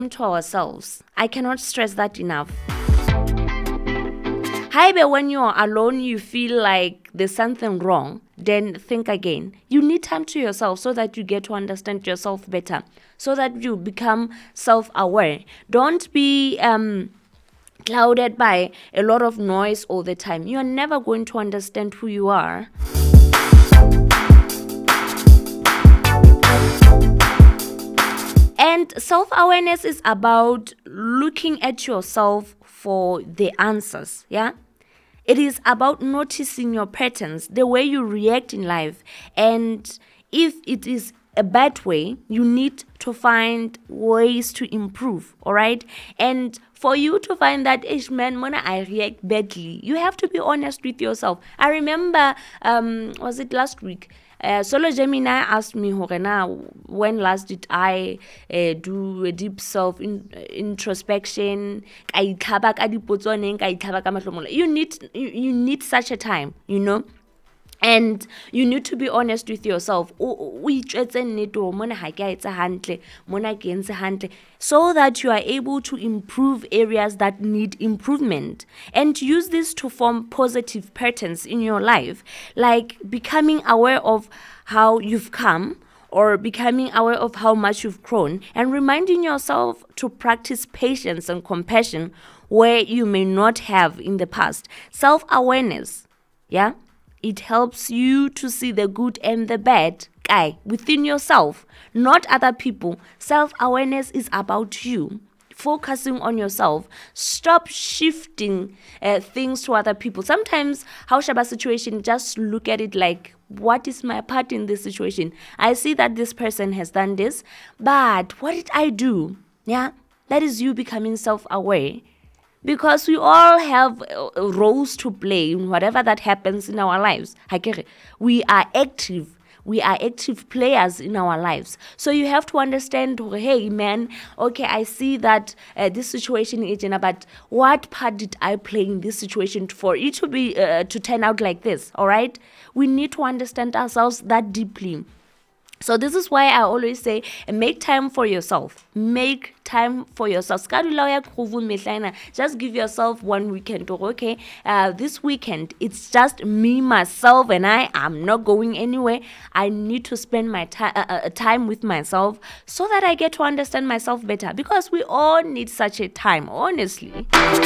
to ourselves. I cannot stress that enough. However, when you are alone, you feel like there's something wrong, then think again. You need time to yourself so that you get to understand yourself better, so that you become self-aware. Don't be clouded by a lot of noise all the time. You are never going to understand who you are. And self-awareness is about looking at yourself for the answers, yeah? It is about noticing your patterns, the way you react in life. And if it is a bad way, you need to find ways to improve, all right? And for you to find that, man, when I react badly, you have to be honest with yourself. I remember, was it last week? Solo Gemini asked me, when last did I do a deep introspection? You need such a time, you know. And you need to be honest with yourself, so that you are able to improve areas that need improvement, and use this to form positive patterns in your life, like becoming aware of how you've come, or becoming aware of how much you've grown, and reminding yourself to practice patience and compassion where you may not have in the past. Self-awareness, yeah? It helps you to see the good and the bad within yourself, not other people. Self-awareness is about you, focusing on yourself. Stop shifting things to other people. Sometimes, how shaba situation, just look at it like, what is my part in this situation? I see that this person has done this, but what did I do? Yeah, that is you becoming self-aware. Because we all have roles to play in whatever that happens in our lives. We are active. We are active players in our lives. So you have to understand, hey man, okay, I see that this situation is but what part did I play in this situation for it to be to turn out like this? All right, we need to understand ourselves that deeply. So this is why I always say, make time for yourself. Make time for yourself. Just give yourself one weekend. Okay, this weekend, it's just me, myself, and I am not going anywhere. I need to spend my time with myself so that I get to understand myself better. Because we all need such a time, honestly.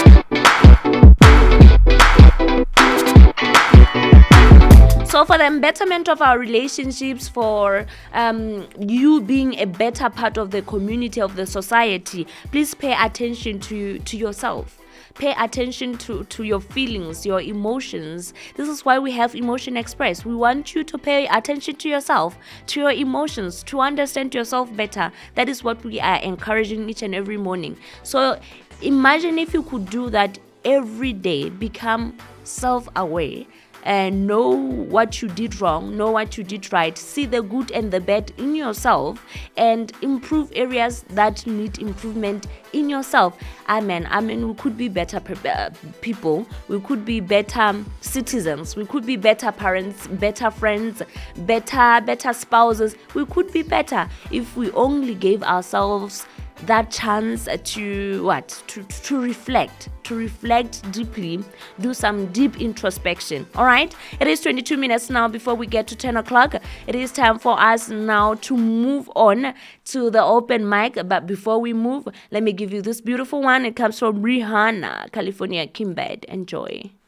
So for the betterment of our relationships, for you being a better part of the community, of the society, please pay attention to yourself. Pay attention to your feelings, your emotions. This is why we have Emotion Express. We want you to pay attention to yourself, to your emotions, to understand yourself better. That is what we are encouraging each and every morning. So imagine if you could do that every day, become self-aware, and know what you did wrong, know what you did right, see the good and the bad in yourself, and improve areas that need improvement in yourself. Amen. We could be better people, we could be better citizens, we could be better parents, better friends, better spouses. We could be better if we only gave ourselves that chance to reflect deeply, do some deep introspection. All right, it is 22 minutes now before we get to 10 o'clock. It is time for us now to move on to the open mic. But before we move, let me give you this beautiful one. It comes from Rihanna, California Kimbed. Enjoy.